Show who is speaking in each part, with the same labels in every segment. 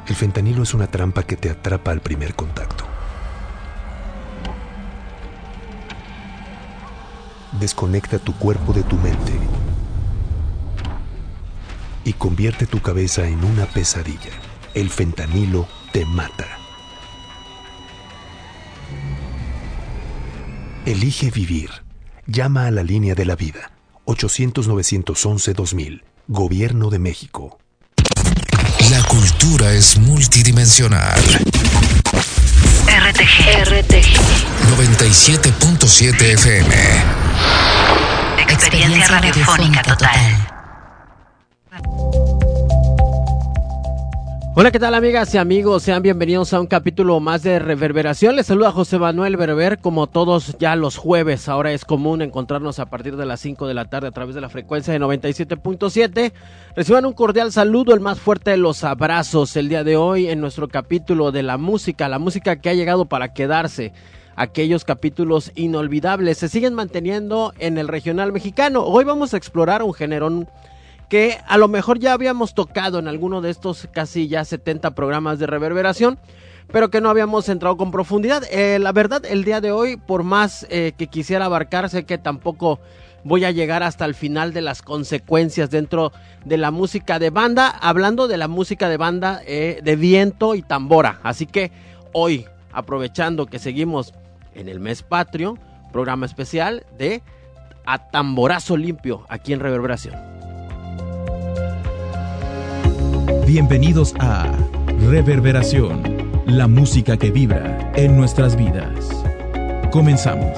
Speaker 1: El fentanilo es una trampa que te atrapa al primer contacto. Desconecta tu cuerpo de tu mente y convierte tu cabeza en una pesadilla. El fentanilo te mata. Elige vivir. Llama a la línea de la vida. 800-911-2000. Gobierno de México.
Speaker 2: La cultura es multidimensional.
Speaker 3: RTG
Speaker 2: 97.7 FM.
Speaker 3: Experiencia radiofónica total.
Speaker 4: Hola, ¿qué tal, amigas y amigos? Sean bienvenidos a un capítulo más de Reverberación. Les saluda José Manuel Berber. Como todos ya los jueves, ahora es común encontrarnos a partir de las 5 de la tarde a través de la frecuencia de 97.7. Reciban un cordial saludo, el más fuerte de los abrazos el día de hoy en nuestro capítulo de la música que ha llegado para quedarse. Aquellos capítulos inolvidables se siguen manteniendo en el regional mexicano. Hoy vamos a explorar un género que a lo mejor ya habíamos tocado en alguno de estos casi ya 70 programas de Reverberación, pero que no habíamos entrado con profundidad. La verdad, el día de hoy, por más que quisiera abarcar, sé que tampoco voy a llegar hasta el final de las consecuencias dentro de la música de banda, hablando de la música de banda de viento y tambora. Así que hoy, aprovechando que seguimos en el mes patrio, programa especial de A Tamborazo Limpio aquí en Reverberación.
Speaker 5: Bienvenidos a Reverberación, la música que vibra en nuestras vidas. Comenzamos.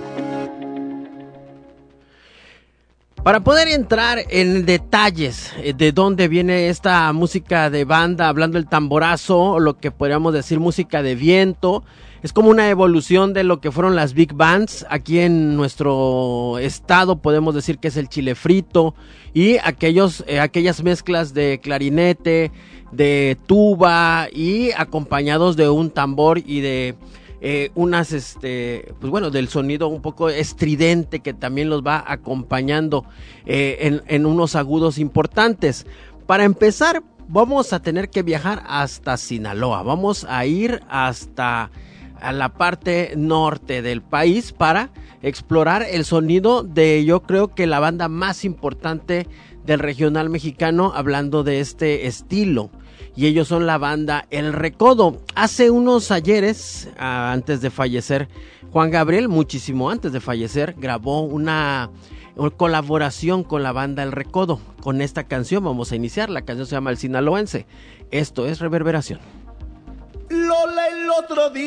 Speaker 4: Para poder entrar en detalles de dónde viene esta música de banda, hablando del tamborazo, lo que podríamos decir música de viento, es como una evolución de lo que fueron las big bands. Aquí en nuestro estado podemos decir que es el chile frito y aquellas mezclas de clarinete, de tuba y acompañados de un tambor y de del sonido un poco estridente que también los va acompañando en unos agudos importantes. Para empezar, vamos a tener que viajar hasta Sinaloa. Vamos a ir hasta a la parte norte del país para explorar el sonido de, yo creo que la banda más importante del regional mexicano, hablando de este estilo, y ellos son la banda El Recodo. Hace unos ayeres, antes de fallecer Juan Gabriel, muchísimo antes de fallecer, grabó una colaboración con la banda El Recodo. Con esta canción vamos a iniciar. La canción se llama El Sinaloense. Esto es Reverberación.
Speaker 6: Lola el otro día